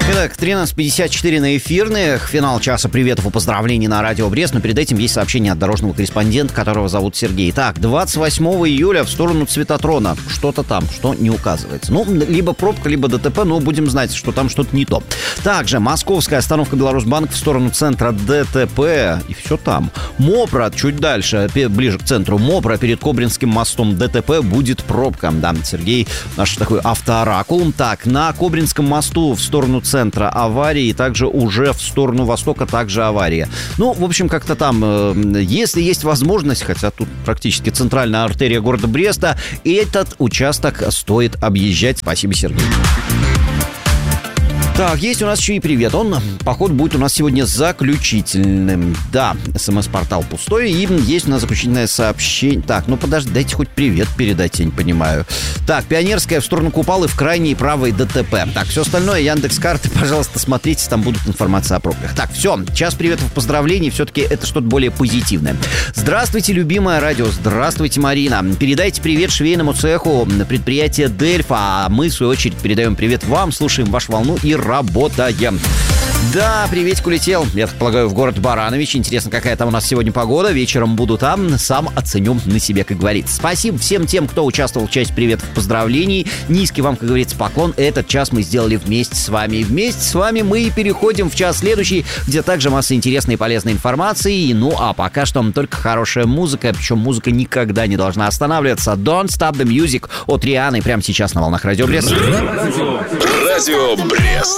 Итак, 13:54 на эфирных. Финал часа приветов и поздравлений на радио Брест. Но перед этим есть сообщение от дорожного корреспондента, которого зовут Сергей. Так, 28 июля в сторону Цветотрона. Что-то там, что не указывается. Ну, либо пробка, либо ДТП, но будем знать, что там что-то не то. Также московская остановка Беларусьбанк в сторону центра ДТП. И все там. Мопра чуть дальше, ближе к центру. Мопра перед Кобринским мостом ДТП, будет пробка. Да, Сергей наш такой автооракул. Так, на Кобринском мосту в сторону центра аварии, и также уже в сторону востока также авария. Ну, в общем, как-то там, если есть возможность, хотя тут практически центральная артерия города Бреста, этот участок стоит объезжать. Спасибо, Сергей. Так, есть у нас еще и привет. Он, походу, будет у нас сегодня заключительным. Да, СМС-портал пустой, и есть у нас заключительное сообщение. Так, ну подожди, дайте хоть привет передать, я не понимаю. Так, Пионерская в сторону Купалы в крайней правой ДТП. Так, все остальное, Яндекс.Карты, пожалуйста, смотрите, там будут информация о пробках. Так, все, час приветов, поздравлений, все-таки это что-то более позитивное. Здравствуйте, любимое радио, здравствуйте, Марина. Передайте привет швейному цеху предприятия Дельфа, а мы, в свою очередь, передаем привет вам, слушаем вашу волну и работаем. Да, приветик улетел, я так полагаю, в город Баранович. Интересно, какая там у нас сегодня погода. Вечером буду там, сам оценю на себе, как говорится. Спасибо всем тем, кто участвовал в части приветов и поздравлений. Низкий вам, как говорится, поклон. Этот час мы сделали вместе с вами. И вместе с вами мы переходим в час следующий, где также масса интересной и полезной информации. Ну, а пока что только хорошая музыка. Причем музыка никогда не должна останавливаться. Don't Stop the Music от Рианы. Прямо сейчас на волнах Радио Брест. Радио Брест.